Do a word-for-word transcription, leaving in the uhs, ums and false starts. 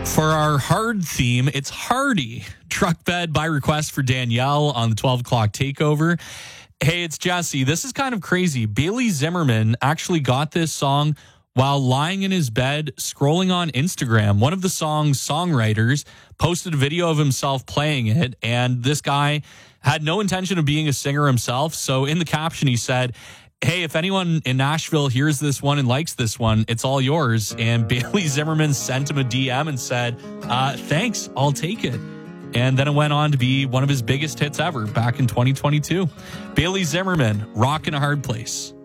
For our hard theme, it's Hardy. Truck bed by request for Danielle on the twelve o'clock takeover. Hey, it's Jesse. This is kind of crazy. Bailey Zimmerman actually got this song while lying in his bed scrolling on Instagram. One of the song's songwriters posted a video of himself playing it, and this guy had no intention of being a singer himself. So in the caption, he said, hey, if anyone in Nashville hears this one and likes this one, it's all yours. And Bailey Zimmerman sent him a D M and said, uh, thanks, I'll take it. And then it went on to be one of his biggest hits ever back in twenty twenty-two. Bailey Zimmerman, Rockin' a Hard Place.